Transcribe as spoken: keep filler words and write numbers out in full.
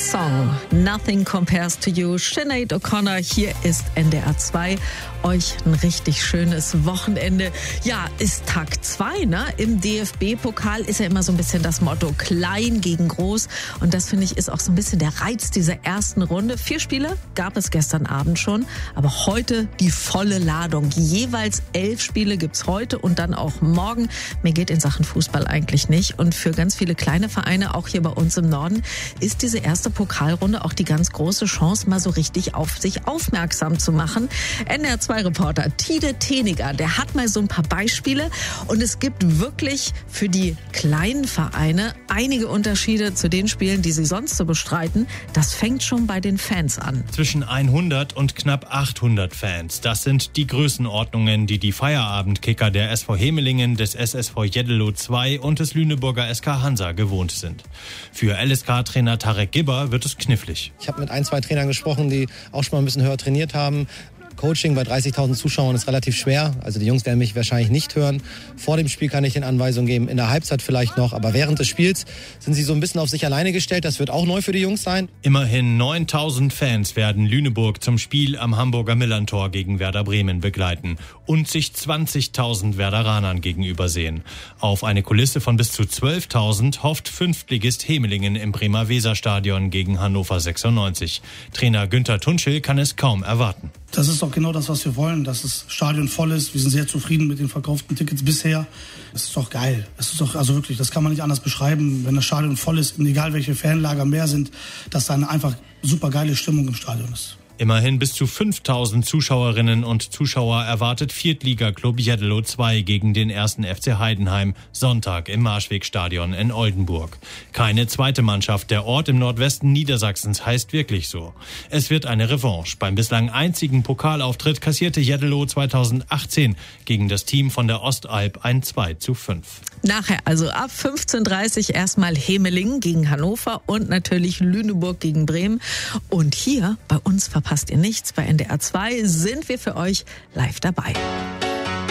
Song. Nothing compares to you. Sinead O'Connor, hier ist N D R zwei. Euch ein richtig schönes Wochenende. Ja, ist Tag zwei, ne? Im D F B-Pokal ist ja immer so ein bisschen das Motto klein gegen groß. Und das, finde ich, ist auch so ein bisschen der Reiz dieser ersten Runde. Vier Spiele gab es gestern Abend schon, aber heute die volle Ladung. Jeweils elf Spiele gibt's heute und dann auch morgen. Mehr geht in Sachen Fußball eigentlich nicht. Und für ganz viele kleine Vereine, auch hier bei uns im Norden, ist diese erste Pokalrunde auch die ganz große Chance, mal so richtig auf sich aufmerksam zu machen. N D R zwei Reporter Tide Teniger, der hat mal so ein paar Beispiele und es gibt wirklich für die kleinen Vereine einige Unterschiede zu den Spielen, die sie sonst so bestreiten. Das fängt schon bei den Fans an. Zwischen hundert und knapp achthundert Fans. Das sind die Größenordnungen, die die Feierabendkicker der S V Hemelingen, des S S V Jeddelo zwei und des Lüneburger S K Hansa gewohnt sind. Für L S K-Trainer Tarek Gibber wird es knifflig. Ich habe mit ein, zwei Trainern gesprochen, die auch schon mal ein bisschen höher trainiert haben. Coaching bei dreißigtausend Zuschauern ist relativ schwer. Also die Jungs werden mich wahrscheinlich nicht hören. Vor dem Spiel kann ich den Anweisungen geben, in der Halbzeit vielleicht noch. Aber während des Spiels sind sie so ein bisschen auf sich alleine gestellt. Das wird auch neu für die Jungs sein. Immerhin neuntausend Fans werden Lüneburg zum Spiel am Hamburger Millerntor gegen Werder Bremen begleiten und sich zwanzigtausend Werderanern gegenübersehen. Auf eine Kulisse von bis zu zwölftausend hofft Fünftligist Hemelingen im Bremer Weserstadion gegen Hannover sechsundneunzig. Trainer Günther Tunschel kann es kaum erwarten. Das ist doch genau das, was wir wollen, dass das Stadion voll ist. Wir sind sehr zufrieden mit den verkauften Tickets bisher. Das ist doch geil. Das ist doch, also wirklich, das kann man nicht anders beschreiben. Wenn das Stadion voll ist, egal welche Fanlager mehr sind, dass da eine einfach super geile Stimmung im Stadion ist. Immerhin bis zu fünftausend Zuschauerinnen und Zuschauer erwartet Viertligaklub Jeddelo zwei gegen den ersten F C Heidenheim Sonntag im Marschwegstadion in Oldenburg. Keine zweite Mannschaft. Der Ort im Nordwesten Niedersachsens heißt wirklich so. Es wird eine Revanche. Beim bislang einzigen Pokalauftritt kassierte Jeddelo zweitausendachtzehn gegen das Team von der Ostalb ein zwei zu fünf. Nachher, also ab fünfzehn Uhr dreißig erstmal Hemelingen gegen Hannover und natürlich Lüneburg gegen Bremen. Und hier bei uns verpasst ihr nichts. Bei N D R zwei sind wir für euch live dabei.